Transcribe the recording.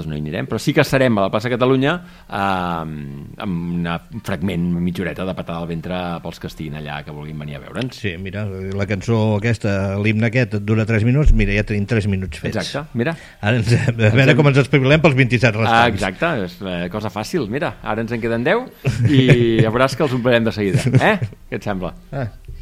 no hi anirem, però sí que estarem a la plaça Catalunya amb un fragment, una mitja horeta de patada al ventre pels que estiguin allà, que vulguin venir a veure'ns. Sí, mira, la cançó aquesta, l'himne aquest, dura 3 minuts, mira, ja tenim 3 minuts fets. Exacte, mira. Ara a veure com ens espavilem pels 27 restants. Exacte, és cosa fàcil, mira, ara ens en queden 10 i ja veuràs que els omplirem de seguida, eh? Què et sembla?